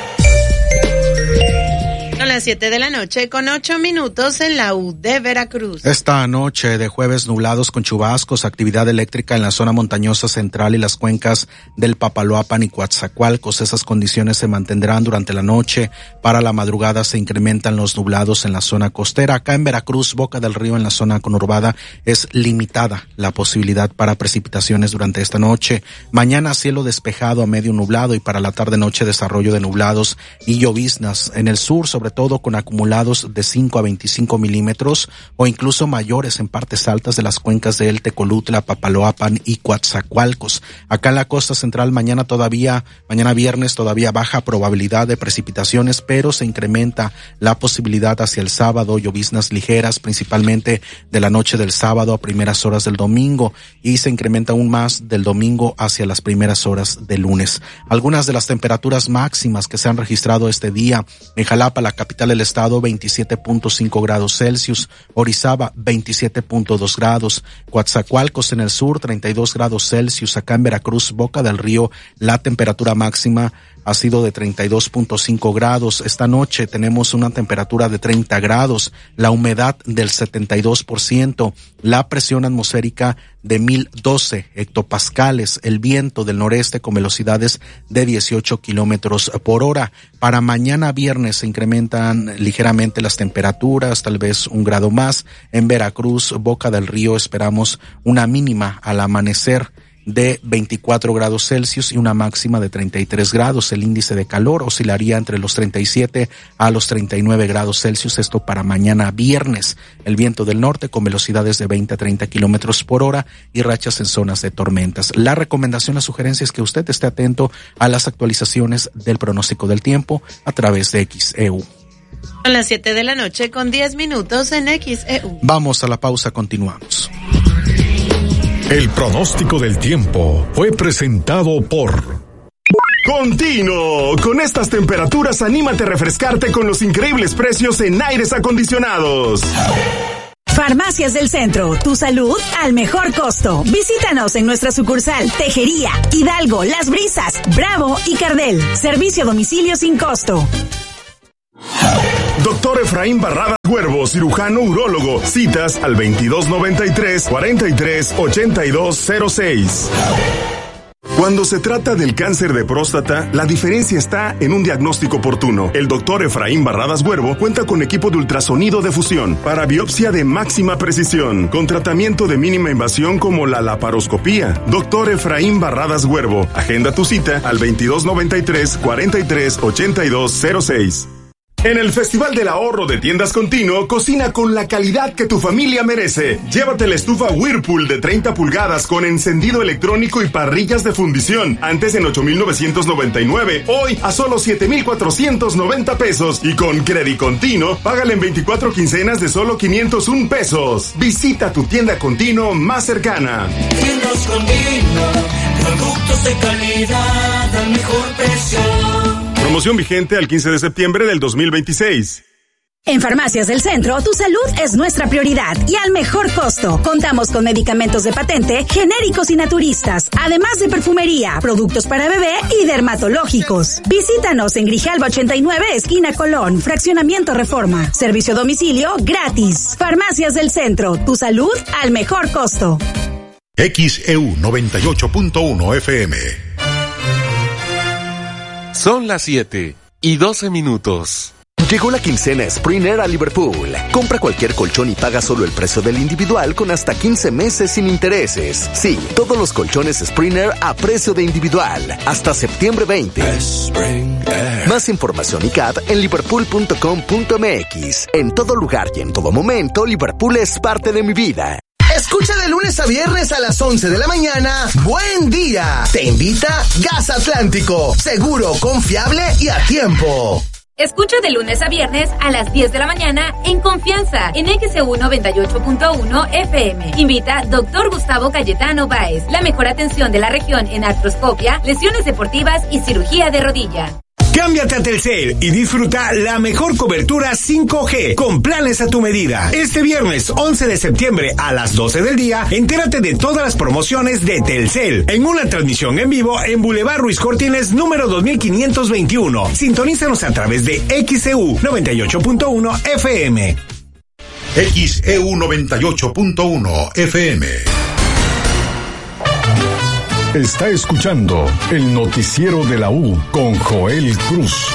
Son las siete de la noche con ocho minutos en la U de Veracruz. Esta noche de jueves nublados con chubascos, actividad eléctrica en la zona montañosa central y las cuencas del Papaloapan y Coatzacoalcos. Esas condiciones se mantendrán durante la noche. Para la madrugada se incrementan los nublados en la zona costera. Acá en Veracruz, Boca del Río, en la zona conurbada, es limitada la posibilidad para precipitaciones durante esta noche. Mañana cielo despejado a medio nublado y para la tarde-noche desarrollo de nublados y lloviznas en el sur, sobre todo con acumulados de cinco a veinticinco milímetros o incluso mayores en partes altas de las cuencas de El Tecolutla, Papaloapan y Coatzacoalcos. Acá en la costa central mañana todavía, mañana viernes todavía baja probabilidad de precipitaciones, pero se incrementa la posibilidad hacia el sábado, lloviznas ligeras, principalmente de la noche del sábado a primeras horas del domingo, y se incrementa aún más del domingo hacia las primeras horas del lunes. Algunas de las temperaturas máximas que se han registrado este día: en Jalapa, la capital del estado, veintisiete punto cinco grados Celsius, Orizaba veintisiete punto dos grados, Coatzacoalcos en el sur treinta y dos grados Celsius, acá en Veracruz, Boca del Río, la temperatura máxima ha sido de treinta y dos punto cinco grados. Esta noche tenemos una temperatura de treinta grados, la humedad del setenta y dos por ciento, la presión atmosférica de mil doce hectopascales, el viento del noreste con velocidades de dieciocho kilómetros por hora. Para mañana viernes se incrementan ligeramente las temperaturas, tal vez un grado más. En Veracruz, Boca del Río, esperamos una mínima al amanecer de veinticuatro grados Celsius y una máxima de treinta y tres grados. El índice de calor oscilaría entre los treinta y siete a los treinta y nueve grados Celsius, esto para mañana viernes. El viento del norte con velocidades de veinte a treinta kilómetros por hora y rachas en zonas de tormentas. La recomendación, la sugerencia es que usted esté atento a las actualizaciones del pronóstico del tiempo a través de X E U. Son las siete de la noche con diez minutos en X E U. Vamos a la pausa, continuamos. El pronóstico del tiempo fue presentado por... Continuo. Con estas temperaturas, anímate a refrescarte con los increíbles precios en aires acondicionados. Farmacias del Centro, tu salud al mejor costo. Visítanos en nuestra sucursal Tejería, Hidalgo, Las Brisas, Bravo y Cardel. Servicio a domicilio sin costo. Doctor Efraín Barradas Huervo, cirujano urólogo. Citas al veintidós noventa y tres, cuarenta y tres, ochenta y dos cero seis. Cuando se trata del cáncer de próstata, la diferencia está en un diagnóstico oportuno. El doctor Efraín Barradas Huervo cuenta con equipo de ultrasonido de fusión para biopsia de máxima precisión, con tratamiento de mínima invasión como la laparoscopía. Doctor Efraín Barradas Huervo, agenda tu cita al veintidós noventa y tres, cuarenta y tres, ochenta y dos cero seis. En el Festival del Ahorro de Tiendas Continuo, cocina con la calidad que tu familia merece. Llévate la estufa Whirlpool de treinta pulgadas con encendido electrónico y parrillas de fundición. Antes en ocho mil novecientos noventa y nueve, hoy a solo siete mil cuatrocientos noventa pesos. Y con Credit Continuo, págale en veinticuatro quincenas de solo quinientos un pesos. Visita tu tienda Continuo más cercana. Tiendas Continuo, productos de calidad al mejor precio. Promoción vigente al quince de septiembre del dos mil veintiséis. En Farmacias del Centro, tu salud es nuestra prioridad y al mejor costo. Contamos con medicamentos de patente, genéricos y naturistas, además de perfumería, productos para bebé y dermatológicos. Visítanos en Grijalba ochenta y nueve, esquina Colón, Fraccionamiento Reforma. Servicio a domicilio gratis. Farmacias del Centro, tu salud al mejor costo. X E U noventa y ocho punto uno F M. Son las siete y doce minutos. Llegó la quincena Springer a Liverpool. Compra cualquier colchón y paga solo el precio del individual con hasta quince meses sin intereses. Sí, todos los colchones Springer a precio de individual. Hasta septiembre veinte. Más información y C A D en liverpool punto com punto m x. En todo lugar y en todo momento, Liverpool es parte de mi vida. Escucha de lunes a viernes a las once de la mañana. Buen día. Te invita Gas Atlántico. Seguro, confiable y a tiempo. Escucha de lunes a viernes a las diez de la mañana en Confianza en X E U noventa y ocho punto uno F M. Invita doctor Gustavo Cayetano Báez. La mejor atención de la región en artroscopia, lesiones deportivas y cirugía de rodilla. Cámbiate a Telcel y disfruta la mejor cobertura cinco G con planes a tu medida. Este viernes once de septiembre a las doce del día, entérate de todas las promociones de Telcel en una transmisión en vivo en Boulevard Ruiz Cortines número dos mil quinientos veintiuno. Sintonízanos a través de X E U noventa y ocho punto uno F M. X E U noventa y ocho punto uno F M. Está escuchando el noticiero de la U con Joel Cruz.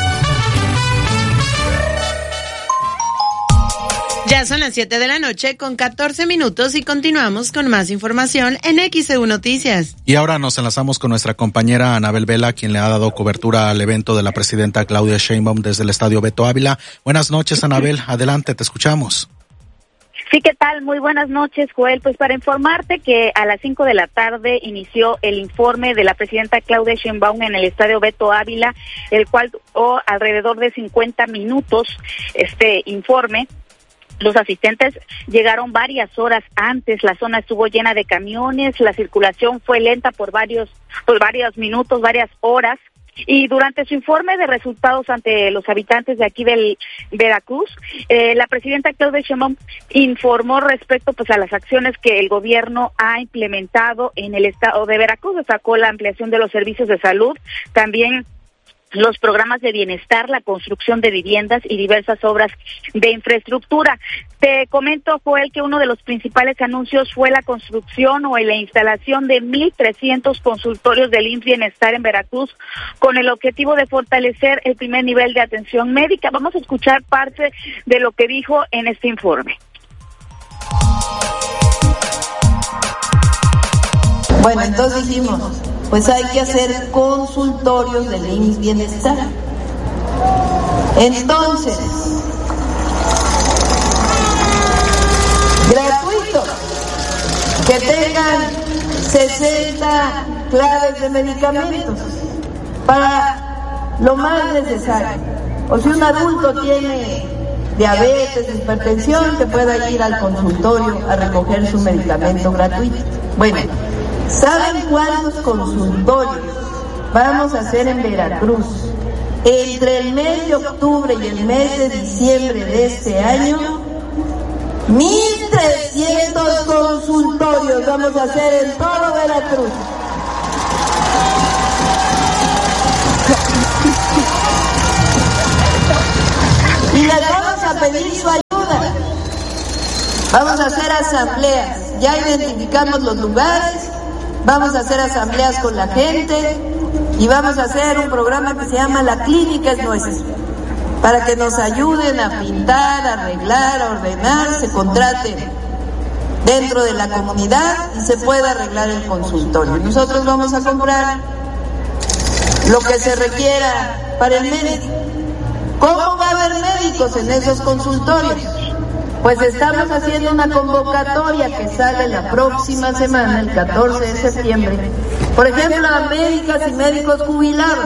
Ya son las siete de la noche con catorce minutos y continuamos con más información en X E U Noticias. Y ahora nos enlazamos con nuestra compañera Anabel Vela, quien le ha dado cobertura al evento de la presidenta Claudia Sheinbaum desde el Estadio Beto Ávila. Buenas noches, Anabel. Adelante, te escuchamos. Sí, ¿qué tal? Muy buenas noches, Joel. Pues para informarte que a las cinco de la tarde inició el informe de la presidenta Claudia Sheinbaum en el Estadio Beto Ávila, el cual duró alrededor de cincuenta minutos este informe. Los asistentes llegaron varias horas antes, la zona estuvo llena de camiones, la circulación fue lenta por varios, por varios minutos, varias horas. Y durante su informe de resultados ante los habitantes de aquí del Veracruz, eh, la presidenta Claudia Sheinbaum informó respecto pues a las acciones que el gobierno ha implementado en el estado de Veracruz. Destacó la ampliación de los servicios de salud, también los programas de bienestar, la construcción de viviendas y diversas obras de infraestructura. Te comento, Joel, que uno de los principales anuncios fue la construcción o la instalación de mil trescientos consultorios del I M S S Bienestar en Veracruz con el objetivo de fortalecer el primer nivel de atención médica. Vamos a escuchar parte de lo que dijo en este informe. Bueno, entonces dijimos, pues hay que hacer consultorios del I M S S Bienestar. Entonces, gratuito, que tengan sesenta claves de medicamentos para lo más necesario. o si un adulto tiene diabetes, hipertensión, que pueda ir al consultorio a recoger su medicamento gratuito. Bueno, ¿saben cuántos consultorios vamos a hacer en Veracruz entre el mes de octubre y el mes de diciembre de este año? mil trescientos consultorios vamos a hacer en todo Veracruz. Y les vamos a pedir su ayuda. Vamos a hacer asambleas. Ya identificamos los lugares. Vamos a hacer asambleas con la gente. Y vamos a hacer un programa que se llama La Clínica es Nuestra, para que nos ayuden a pintar, a arreglar, a ordenar, se contraten dentro de la comunidad y se pueda arreglar el consultorio. Nosotros vamos a comprar lo que se requiera para el médico. ¿Cómo va a haber médicos en esos consultorios? Pues estamos haciendo una convocatoria que sale la próxima semana, el catorce de septiembre. Por ejemplo, a médicas y médicos jubilados.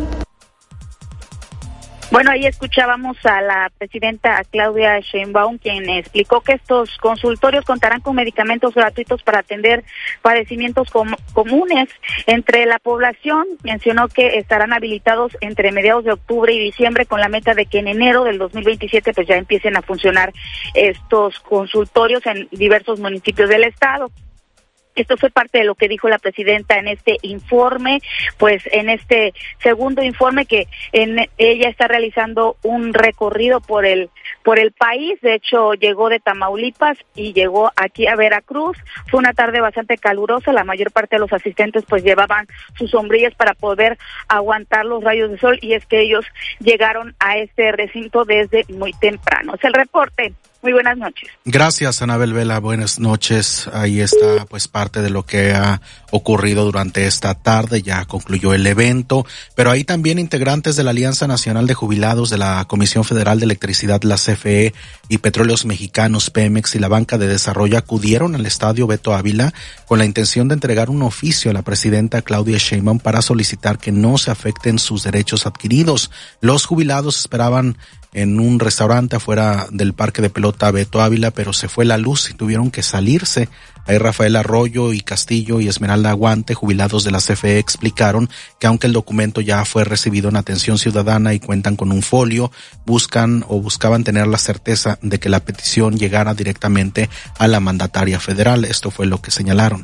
Bueno, ahí escuchábamos a la presidenta Claudia Sheinbaum, quien explicó que estos consultorios contarán con medicamentos gratuitos para atender padecimientos com- comunes entre la población. Mencionó que estarán habilitados entre mediados de octubre y diciembre, con la meta de que en enero del dos mil veintisiete pues ya empiecen a funcionar estos consultorios en diversos municipios del estado. Esto fue parte de lo que dijo la presidenta en este informe, pues en este segundo informe que en, ella está realizando un recorrido por el por el país. De hecho, llegó de Tamaulipas y llegó aquí a Veracruz. Fue una tarde bastante calurosa. La mayor parte de los asistentes pues llevaban sus sombrillas para poder aguantar los rayos de sol, y es que ellos llegaron a este recinto desde muy temprano. Es el reporte. Muy buenas noches. Gracias, Anabel Vela. Buenas noches. Ahí está, pues, parte de lo que ha ocurrido durante esta tarde. Ya concluyó el evento, pero ahí también integrantes de la Alianza Nacional de Jubilados de la Comisión Federal de Electricidad, la C F E, y Petróleos Mexicanos, Pemex, y la Banca de Desarrollo acudieron al Estadio Beto Ávila con la intención de entregar un oficio a la presidenta Claudia Sheinbaum para solicitar que no se afecten sus derechos adquiridos. Los jubilados esperaban en un restaurante afuera del parque de pelota Beto Ávila, pero se fue la luz y tuvieron que salirse. Ahí Rafael Arroyo y Castillo y Esmeralda Aguante, jubilados de la C F E, explicaron que aunque el documento ya fue recibido en atención ciudadana y cuentan con un folio, buscan o buscaban tener la certeza de que la petición llegara directamente a la mandataria federal. Esto fue lo que señalaron.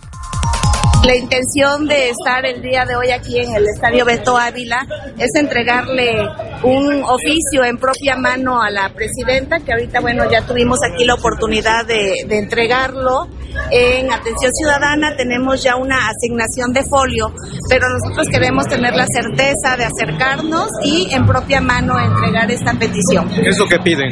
La intención de estar el día de hoy aquí en el Estadio Beto Ávila es entregarle un oficio en propia mano a la presidenta, que ahorita, bueno, ya tuvimos aquí la oportunidad de, de entregarlo. En Atención Ciudadana tenemos ya una asignación de folio, pero nosotros queremos tener la certeza de acercarnos y en propia mano entregar esta petición. ¿Qué es lo que piden?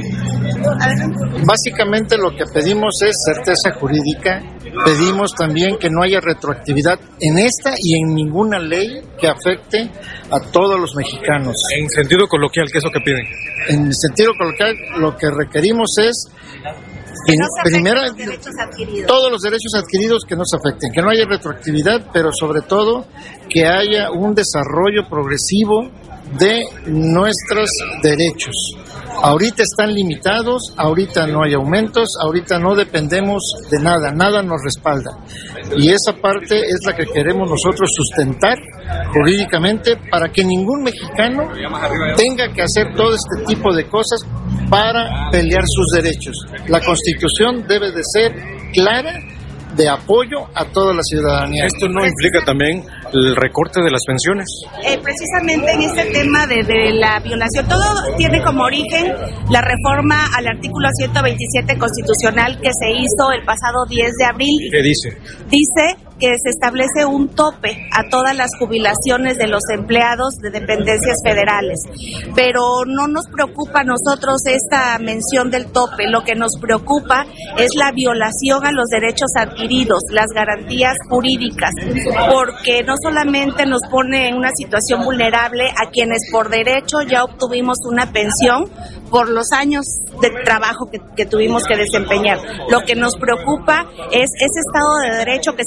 Básicamente lo que pedimos es certeza jurídica. Pedimos también que no haya retroactividad en esta y en ninguna ley que afecte a todos los mexicanos. En sentido coloquial, ¿qué es lo que piden? En sentido coloquial, lo que requerimos es que no se primero los derechos adquiridos. Todos los derechos adquiridos que no se afecten, que no haya retroactividad, pero sobre todo que haya un desarrollo progresivo de nuestros derechos. Ahorita están limitados, ahorita no hay aumentos, ahorita no dependemos de nada, nada nos respalda. Y esa parte es la que queremos nosotros sustentar jurídicamente para que ningún mexicano tenga que hacer todo este tipo de cosas para pelear sus derechos. La Constitución debe de ser clara, de apoyo a toda la ciudadanía. ¿Esto no implica también el recorte de las pensiones? Eh, precisamente en este tema de, de la violación, todo tiene como origen la reforma al artículo ciento veintisiete constitucional que se hizo el pasado diez de abril. ¿Qué dice? Dice que se establece un tope a todas las jubilaciones de los empleados de dependencias federales, pero no nos preocupa a nosotros esta mención del tope. Lo que nos preocupa es la violación a los derechos adquiridos, las garantías jurídicas, porque no solamente nos pone en una situación vulnerable a quienes por derecho ya obtuvimos una pensión por los años de trabajo que, que tuvimos que desempeñar. Lo que nos preocupa es ese Estado de Derecho que se está violando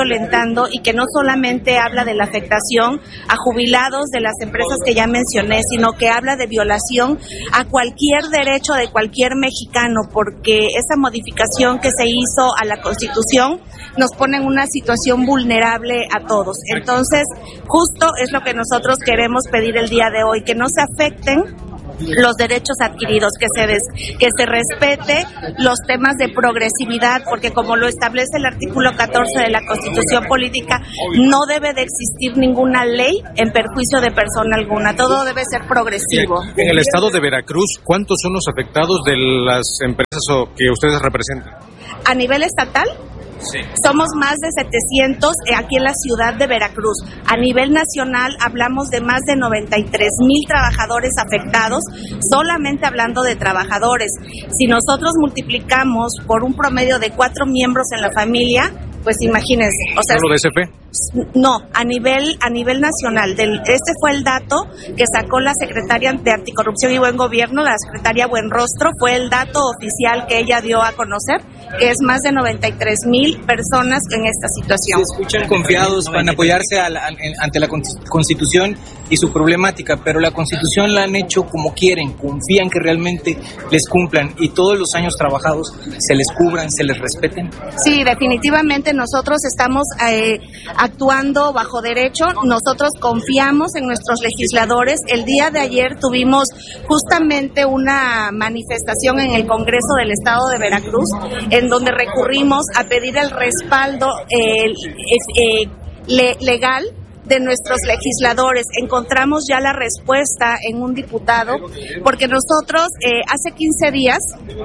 violentando y que no solamente habla de la afectación a jubilados de las empresas que ya mencioné, sino que habla de violación a cualquier derecho de cualquier mexicano, porque esa modificación que se hizo a la Constitución nos pone en una situación vulnerable a todos. Entonces, justo es lo que nosotros queremos pedir el día de hoy, que no se afecten los derechos adquiridos, que se des, que se respete los temas de progresividad, porque como lo establece el artículo catorce de la Constitución Política, no debe de existir ninguna ley en perjuicio de persona alguna, todo debe ser progresivo. En el estado de Veracruz, ¿cuántos son los afectados de las empresas que ustedes representan? A nivel estatal, sí, somos más de setecientos aquí en la ciudad de Veracruz. A nivel nacional hablamos de más de noventa y tres mil trabajadores afectados, solamente hablando de trabajadores. Si nosotros multiplicamos por un promedio de cuatro miembros en la familia, pues imagínense. O sea, ¿solo de S P? No, a nivel a nivel nacional. Del, este fue el dato que sacó la secretaria de Anticorrupción y Buen Gobierno, la secretaria Buenrostro, fue el dato oficial que ella dio a conocer, que es más de noventa y tres mil personas en esta situación. Se escuchan confiados para apoyarse a la, ante la Constitución y su problemática, pero la Constitución la han hecho como quieren, confían que realmente les cumplan y todos los años trabajados se les cubran, se les respeten. Sí, definitivamente nosotros estamos eh, actuando bajo derecho, nosotros confiamos en nuestros legisladores. El día de ayer tuvimos justamente una manifestación en el Congreso del Estado de Veracruz, en donde recurrimos a pedir el respaldo eh, eh, le, legal de nuestros legisladores. Encontramos ya la respuesta en un diputado, porque nosotros eh, hace quince días,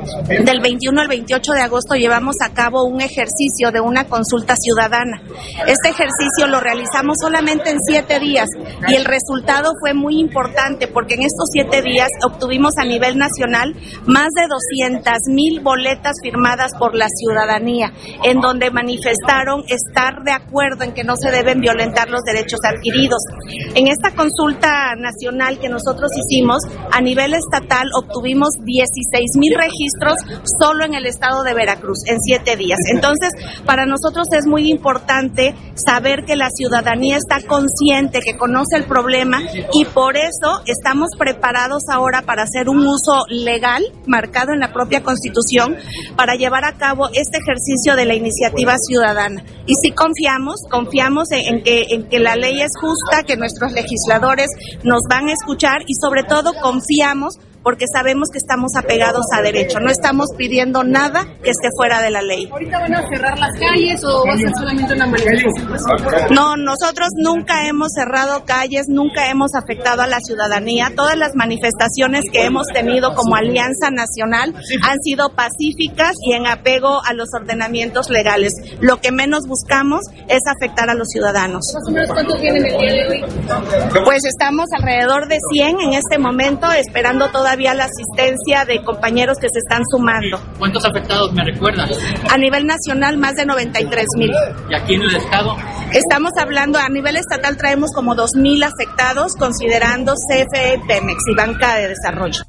del veintiuno al veintiocho de agosto, llevamos a cabo un ejercicio de una consulta ciudadana. Este ejercicio lo realizamos solamente en siete días y el resultado fue muy importante, porque en estos siete días obtuvimos a nivel nacional más de doscientas mil boletas firmadas por la ciudadanía, en donde manifestaron estar de acuerdo en que no se deben violentar los derechos adquiridos. En esta consulta nacional que nosotros hicimos, a nivel estatal obtuvimos dieciséis mil registros solo en el estado de Veracruz, en siete días. Entonces, para nosotros es muy importante saber que la ciudadanía está consciente, que conoce el problema, y por eso estamos preparados ahora para hacer un uso legal, marcado en la propia Constitución, para llevar a cabo este ejercicio de la iniciativa ciudadana. Y sí confiamos, confiamos en, en que, en que la ley es justa, que nuestros legisladores nos van a escuchar, y sobre todo confiamos porque sabemos que estamos apegados a derecho. No estamos pidiendo nada que esté fuera de la ley. ¿Ahorita van a cerrar las calles o va a ser solamente una manifestación? No, nosotros nunca hemos cerrado calles, nunca hemos afectado a la ciudadanía. Todas las manifestaciones que hemos tenido como Alianza Nacional han sido pacíficas y en apego a los ordenamientos legales. Lo que menos buscamos es afectar a los ciudadanos. ¿Más o menos cuántos vienen el día de hoy? Pues estamos alrededor de cien en este momento, esperando todavía la asistencia de compañeros que se están sumando. ¿Cuántos afectados me recuerdas? A nivel nacional, más de noventa y tres mil. ¿Y aquí en el estado? Estamos hablando, a nivel estatal traemos como dos mil afectados, considerando C F E, Pemex y Banca de Desarrollo.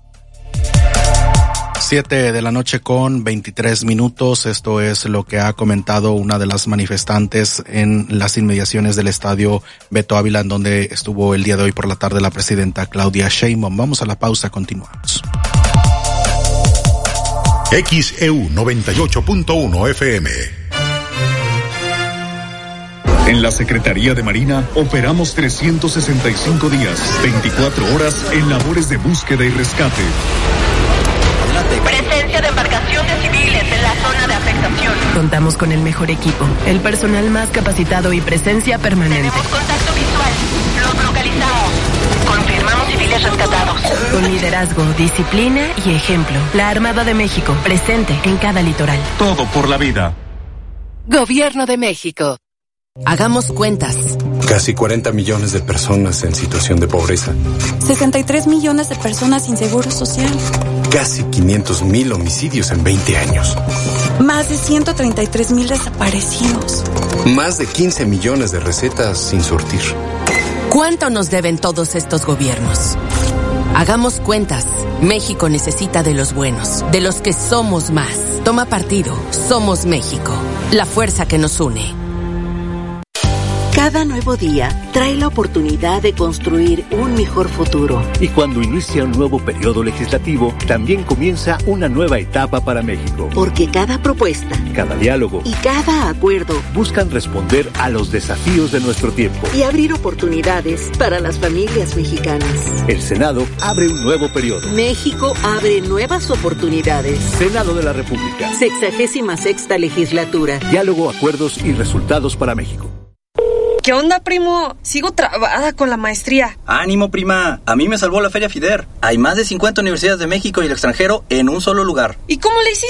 Siete de la noche con veintitrés minutos. Esto es lo que ha comentado una de las manifestantes en las inmediaciones del estadio Beto Ávila, en donde estuvo el día de hoy por la tarde la presidenta Claudia Sheinbaum. Vamos a la pausa, continuamos. X E U noventa y ocho punto uno F M. En la Secretaría de Marina operamos trescientos sesenta y cinco días, veinticuatro horas en labores de búsqueda y rescate. Presencia de embarcaciones civiles en la zona de afectación. Contamos con el mejor equipo, el personal más capacitado y presencia permanente. Tenemos contacto visual. Los localizamos. Confirmamos civiles rescatados. Con liderazgo, disciplina y ejemplo. La Armada de México, presente en cada litoral. Todo por la vida. Gobierno de México. Hagamos cuentas. Casi cuarenta millones de personas en situación de pobreza. sesenta y tres millones de personas sin seguro social. Casi quinientos mil homicidios en veinte años. Más de ciento treinta y tres mil desaparecidos. Más de quince millones de recetas sin surtir. ¿Cuánto nos deben todos estos gobiernos? Hagamos cuentas. México necesita de los buenos, de los que somos más. Toma partido. Somos México. La fuerza que nos une. Cada nuevo día trae la oportunidad de construir un mejor futuro. Y cuando inicia un nuevo periodo legislativo, también comienza una nueva etapa para México. Porque cada propuesta, cada diálogo y cada acuerdo buscan responder a los desafíos de nuestro tiempo y abrir oportunidades para las familias mexicanas. El Senado abre un nuevo periodo. México abre nuevas oportunidades. Senado de la República. Sexagésima sexta legislatura. Diálogo, acuerdos y resultados para México. ¿Qué onda, primo? Sigo trabada con la maestría. Ánimo, prima. A mí me salvó la Feria FIDER. Hay más de cincuenta universidades de México y el extranjero en un solo lugar. ¿Y cómo le hiciste?